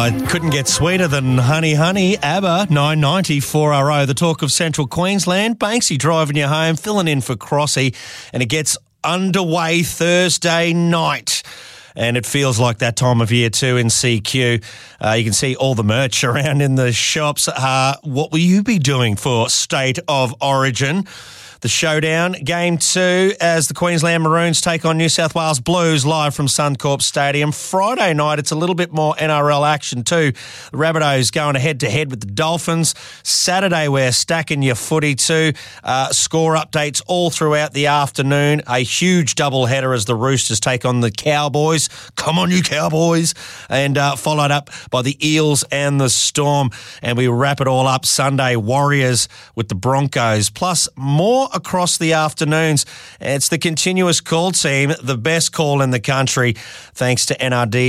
It couldn't get sweeter than Honey Honey. ABBA, 990 4RO. The talk of Central Queensland. Banksy driving you home, filling in for Crossy. And it gets underway Thursday night. And it feels like that time of year too in CQ. You can see all the merch around in the shops. What will you be doing for State of Origin? The showdown, Game 2, as the Queensland Maroons take on New South Wales Blues live from Suncorp Stadium. Friday night, it's a little bit more NRL action too. The Rabbitohs going head-to-head with the Dolphins. Saturday, we're stacking your footy too. Score updates all throughout the afternoon. A huge doubleheader as the Roosters take on the Cowboys. Come on, you Cowboys! And followed up by the Eels and the Storm. And we wrap it all up Sunday, Warriors with the Broncos. Plus, more across the afternoons. It's the continuous call team, the best call in the country, thanks to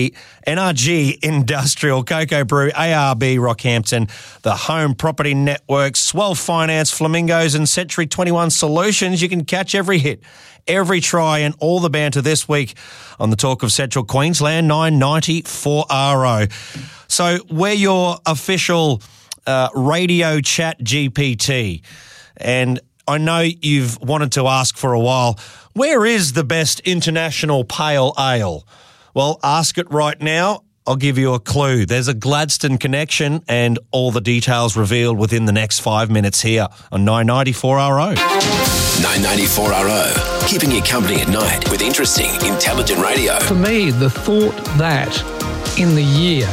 NRG Industrial, Cocoa Brew, ARB Rockhampton, the Home Property Network, Swell Finance, Flamingos and Century 21 Solutions. You can catch every hit, every try and all the banter this week on the Talk of Central Queensland, 990 4RO. So we're your official radio chat GPT, and I know you've wanted to ask for a while, where is the best international pale ale? Well, ask it right now. I'll give you a clue. There's a Gladstone connection and all the details revealed within the next 5 minutes here on 990 4RO. 990 4RO, keeping you company at night with interesting, intelligent radio. For me, the thought that in the year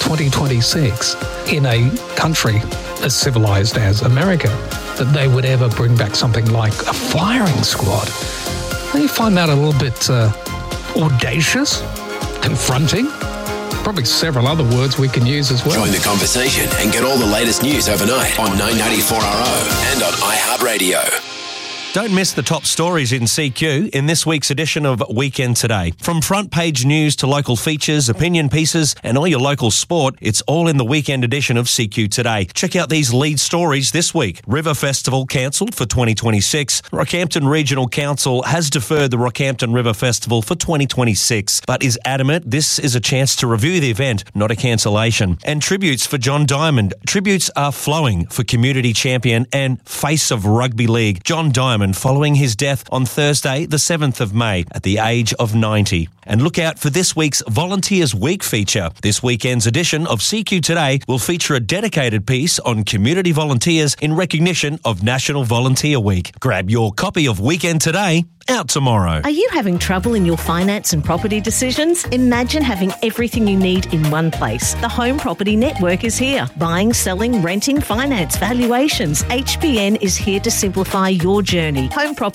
2026, in a country as civilised as America, that they would ever bring back something like a firing squad. You find that a little bit audacious, confronting, probably several other words we can use as well. Join the conversation and get all the latest news overnight on 990 4RO and on iHeartRadio. Don't miss the top stories in CQ in this week's edition of Weekend Today. From front page news to local features, opinion pieces, and all your local sport, it's all in the weekend edition of CQ Today. Check out these lead stories this week. River Festival cancelled for 2026. Rockhampton Regional Council has deferred the Rockhampton River Festival for 2026, but is adamant this is a chance to review the event, not a cancellation. And tributes for John Diamond. Tributes are flowing for community champion and face of rugby league, John Diamond, following his death on Thursday, the 7th of May, at the age of 90. And look out for this week's Volunteers Week feature. This weekend's edition of CQ Today will feature a dedicated piece on community volunteers in recognition of National Volunteer Week. Grab your copy of Weekend Today, out tomorrow. Are you having trouble in your finance and property decisions? Imagine having everything you need in one place. The Home Property Network is here. Buying, selling, renting, finance, valuations. HPN is here to simplify your journey.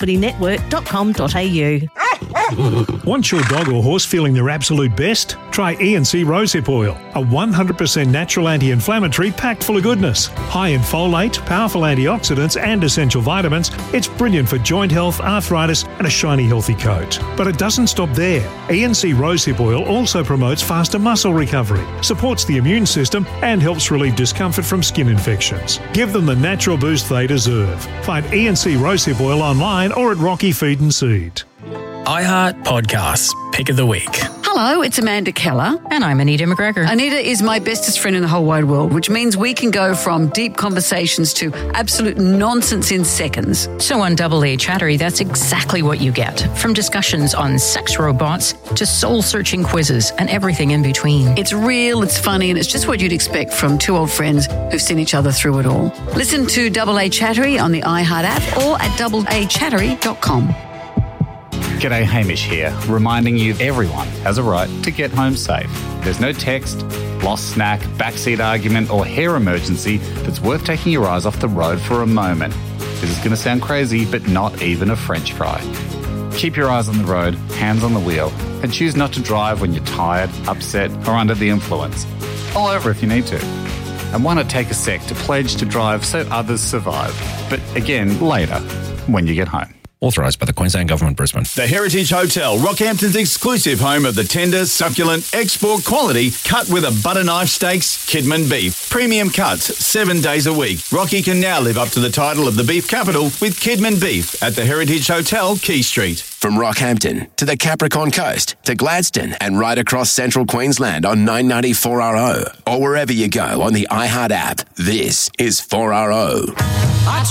homepropertynetwork.com.au. Want your dog or horse feeling their absolute best? Try E&C Rosehip Oil, a 100% natural anti-inflammatory packed full of goodness. High in folate, powerful antioxidants and essential vitamins, it's brilliant for joint health, arthritis and a shiny, healthy coat. But it doesn't stop there. E&C Rosehip Oil also promotes faster muscle recovery, supports the immune system and helps relieve discomfort from skin infections. Give them the natural boost they deserve. Find E&C Rosehip Oil online or at Rocky Feed and Seed. iHeart Podcasts, Pick of the Week. Hello, it's Amanda Keller. And I'm Anita McGregor. Anita is my bestest friend in the whole wide world, which means we can go from deep conversations to absolute nonsense in seconds. So on Double A Chattery, that's exactly what you get. From discussions on sex robots to soul-searching quizzes and everything in between. It's real, it's funny, and it's just what you'd expect from two old friends who've seen each other through it all. Listen to Double A Chattery on the iHeart app or at doubleachattery.com. G'day, Hamish here, reminding you everyone has a right to get home safe. There's no text, lost snack, backseat argument or hair emergency that's worth taking your eyes off the road for a moment. This is going to sound crazy, but not even a French fry. Keep your eyes on the road, hands on the wheel, and choose not to drive when you're tired, upset or under the influence. Pull over if you need to. And why not take a sec to pledge to drive so others survive? But again, later, when you get home. Authorised by the Queensland Government, Brisbane. The Heritage Hotel, Rockhampton's exclusive home of the tender, succulent, export quality, cut with a butter knife steaks, Kidman beef. Premium cuts 7 days a week. Rocky can now live up to the title of the beef capital with Kidman beef at the Heritage Hotel, Quay Street. From Rockhampton to the Capricorn Coast to Gladstone and right across central Queensland on 994RO or wherever you go on the iHeart app, this is 4RO.